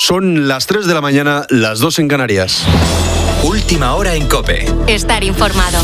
Son las 3 de la mañana, las 2 en Canarias. Última hora en COPE. Estar informado.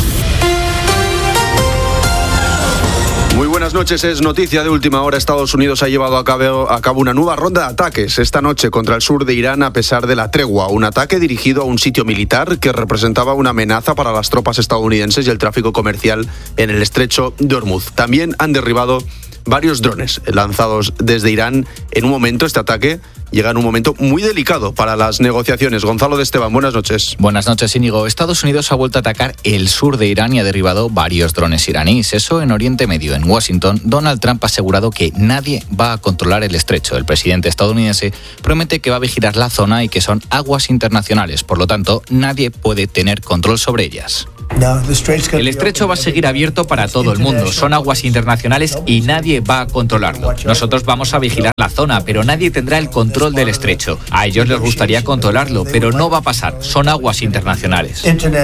Muy buenas noches, es noticia de última hora. Estados Unidos ha llevado a cabo una nueva ronda de ataques esta noche contra el sur de Irán a pesar de la tregua. Un ataque dirigido a un sitio militar que representaba una amenaza para las tropas estadounidenses y el tráfico comercial en el estrecho de Hormuz. También han derribado varios drones lanzados desde Irán. En un momento, este ataque llega en un momento muy delicado para las negociaciones. Gonzalo de Esteban, buenas noches. Buenas noches, Íñigo. Estados Unidos ha vuelto a atacar el sur de Irán y ha derribado varios drones iraníes. Eso en Oriente Medio. En Washington, Donald Trump ha asegurado que nadie va a controlar el estrecho. El presidente estadounidense promete que va a vigilar la zona y que son aguas internacionales. Por lo tanto, nadie puede tener control sobre ellas. El estrecho va a seguir abierto para todo el mundo. Son aguas internacionales y nadie va a controlarlo. Nosotros vamos a vigilar la zona, pero nadie tendrá el control del estrecho. A ellos les gustaría controlarlo, pero no va a pasar. Son aguas internacionales.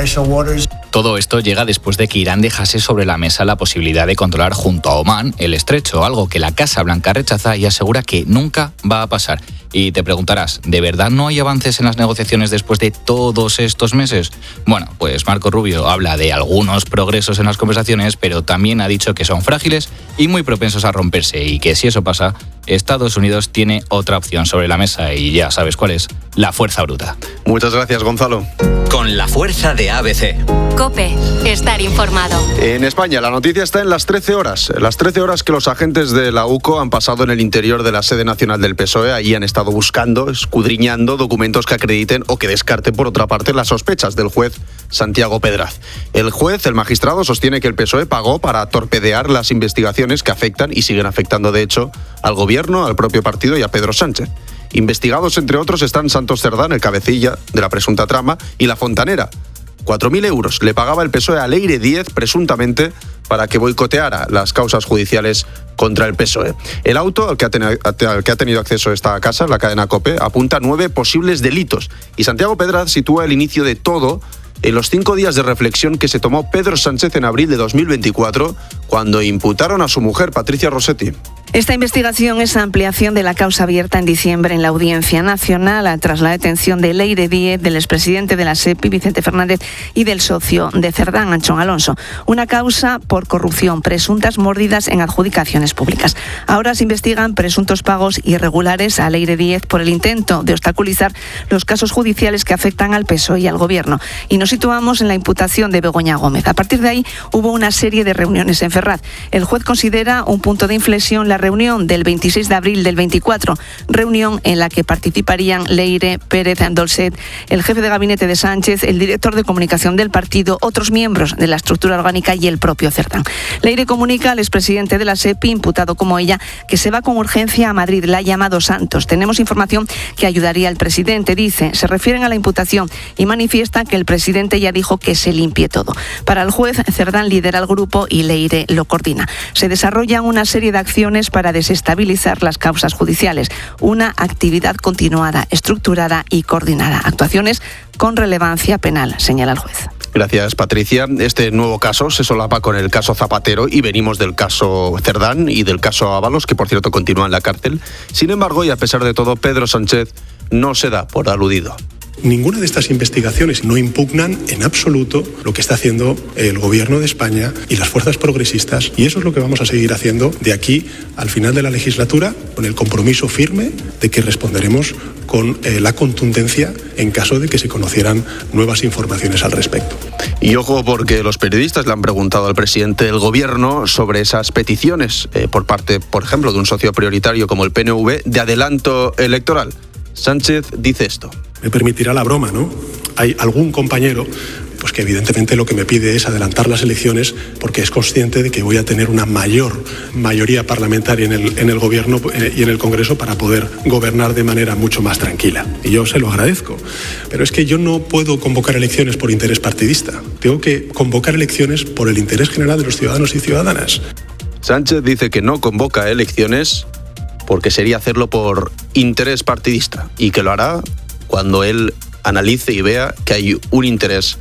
Todo esto llega después de que Irán dejase sobre la mesa la posibilidad de controlar junto a Omán el estrecho, algo que la Casa Blanca rechaza y asegura que nunca va a pasar. Y te preguntarás, ¿de verdad no hay avances en las negociaciones después de todos estos meses? Bueno, pues Marco Rubio habla de algunos progresos en las conversaciones, pero también ha dicho que son frágiles y muy propensos a romperse y que si eso pasa, Estados Unidos tiene otra opción sobre la mesa y ya sabes cuál es, la fuerza bruta. Muchas gracias, Gonzalo. Con la fuerza de ABC. COPE, estar informado. En España, la noticia está en las 13 horas. Las 13 horas que los agentes de la UCO han pasado en el interior de la sede nacional del PSOE. Allí han estado buscando, escudriñando documentos que acrediten o que descarten, por otra parte, las sospechas del juez Santiago Pedraz. El juez, el magistrado, sostiene que el PSOE pagó para torpedear las investigaciones que afectan y siguen afectando, de hecho, al gobierno, al propio partido y a Pedro Sánchez. Investigados, entre otros, están Santos Cerdán, el cabecilla de la presunta trama, y La Fontanera. 4.000 euros le pagaba el PSOE a Leire Díez, presuntamente, para que boicoteara las causas judiciales contra el PSOE. El auto al que ha tenido acceso esta casa, la cadena COPE, apunta a 9 posibles delitos. Y Santiago Pedraz sitúa el inicio de todo en los 5 días de reflexión que se tomó Pedro Sánchez en abril de 2024, cuando imputaron a su mujer, Patricia Rossetti. Esta investigación es ampliación de la causa abierta en diciembre en la Audiencia Nacional tras la detención de Leire Díez, del expresidente de la SEPI, Vicente Fernández, y del socio de Cerdán, Anchón Alonso. Una causa por corrupción, presuntas mórdidas en adjudicaciones públicas. Ahora se investigan presuntos pagos irregulares a Leire Díez por el intento de obstaculizar los casos judiciales que afectan al PSOE y al Gobierno. Y nos situamos en la imputación de Begoña Gómez. A partir de ahí hubo una serie de reuniones en Ferraz. El juez considera un punto de inflexión la reunión del 26 de abril del 24, reunión en la que participarían Leire, Pérez, Dolcet, el jefe de gabinete de Sánchez, el director de comunicación del partido, otros miembros de la estructura orgánica y el propio Cerdán. Leire comunica al expresidente de la SEPI, imputado como ella, que se va con urgencia a Madrid. La ha llamado Santos. Tenemos información que ayudaría al presidente, dice. Se refieren a la imputación y manifiestan que el presidente ya dijo que se limpie todo. Para el juez, Cerdán lidera el grupo y Leire lo coordina. Se desarrollan una serie de acciones para desestabilizar las causas judiciales. Una actividad continuada, estructurada y coordinada. Actuaciones con relevancia penal, señala el juez. Gracias, Patricia. Este nuevo caso se solapa con el caso Zapatero y venimos del caso Cerdán y del caso Ábalos, que por cierto continúa en la cárcel. Sin embargo, y a pesar de todo, Pedro Sánchez no se da por aludido. Ninguna de estas investigaciones no impugnan en absoluto lo que está haciendo el Gobierno de España y las fuerzas progresistas, y eso es lo que vamos a seguir haciendo de aquí al final de la legislatura, con el compromiso firme de que responderemos con la contundencia en caso de que se conocieran nuevas informaciones al respecto. Y ojo, porque los periodistas le han preguntado al presidente del Gobierno sobre esas peticiones por parte, por ejemplo, de un socio prioritario como el PNV de adelanto electoral. Sánchez dice esto. Me permitirá la broma, ¿no? Hay algún compañero pues que evidentemente lo que me pide es adelantar las elecciones porque es consciente de que voy a tener una mayor mayoría parlamentaria en el Gobierno y en el Congreso para poder gobernar de manera mucho más tranquila. Y yo se lo agradezco. Pero es que yo no puedo convocar elecciones por interés partidista. Tengo que convocar elecciones por el interés general de los ciudadanos y ciudadanas. Sánchez dice que no convoca elecciones porque sería hacerlo por interés partidista y que lo hará cuando él analice y vea que hay un interés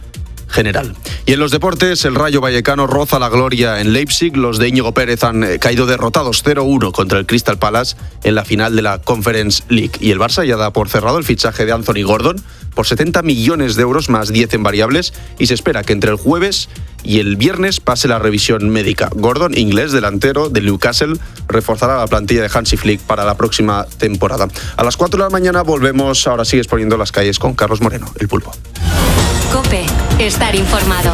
general. Y en los deportes, el Rayo Vallecano roza la gloria en Leipzig. Los de Íñigo Pérez han caído derrotados 0-1 contra el Crystal Palace en la final de la Conference League. Y el Barça ya da por cerrado el fichaje de Anthony Gordon por 70 millones de euros más 10 en variables, y se espera que entre el jueves y el viernes pase la revisión médica. Gordon, inglés, delantero del Newcastle, reforzará la plantilla de Hansi Flick para la próxima temporada. A las 4 de la mañana volvemos. Ahora sigues poniendo las calles con Carlos Moreno, el Pulpo. COPE. Estar informado.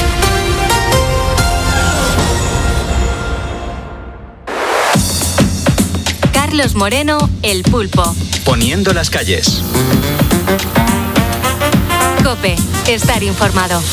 Carlos Moreno, el Pulpo. Poniendo las calles. COPE. Estar informado.